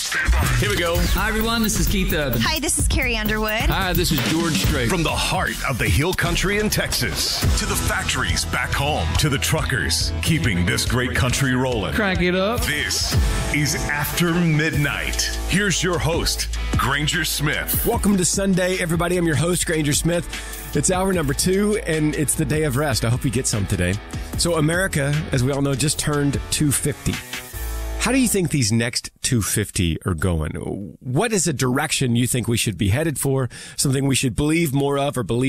Here we go. Hi, everyone. This is Keith Urban. Hi, this is Carrie Underwood. Hi, this is George Strait. From the heart of the Hill Country in Texas to the factories back home to the truckers keeping this great country rolling. Crank it up. This is After Midnight. Here's your host, Granger Smith. Welcome to Sunday, everybody. I'm your host, Granger Smith. It's hour number 2, and it's the day of rest. I hope you get some today. So America, as we all know, just turned 250. How do you think these next 250 are going? What is a direction you think we should be headed for? Something we should believe more of or believe